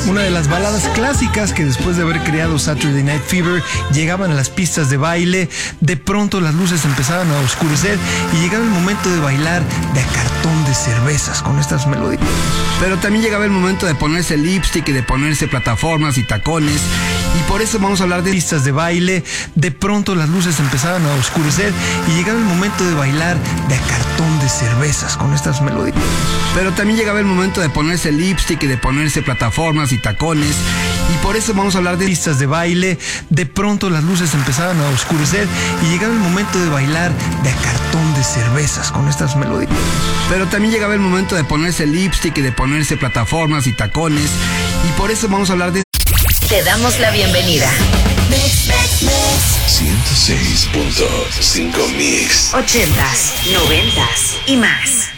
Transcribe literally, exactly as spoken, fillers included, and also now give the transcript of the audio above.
Una de las baladas clásicas que después de haber creado Saturday Night Fever llegaban a las pistas de baile. De pronto las luces empezaban a oscurecer y llegaba el momento de bailar de a cartón de cervezas con estas melodías. Pero también llegaba el momento de ponerse lipstick y de ponerse plataformas y tacones. Y por eso vamos a hablar de pistas de baile. De pronto las luces empezaban a oscurecer y llegaba el momento de bailar de a cartón de cervezas con estas melodías. Pero también llegaba el momento de ponerse lipstick y de ponerse plataformas y tacones. Y por eso vamos a hablar de pistas de baile. De pronto las luces empezaban a oscurecer y llegaba el momento de bailar de a cartón de cervezas con estas melodías. Pero también llegaba el momento de ponerse lipstick y de ponerse plataformas y tacones. Y por eso vamos a hablar de... Te damos la bienvenida. ciento seis punto cinco Mix. Ochentas, noventas y más.